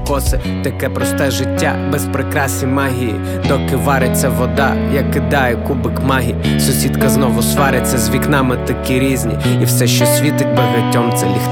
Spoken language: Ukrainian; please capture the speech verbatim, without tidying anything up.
коси. Таке просте життя, без прикрас і магії. Доки вариться вода, я кидаю кубик магії. Сусідка знову свариться, з вікнами такі різні. І все, що світить багатьом, це ліхтарик.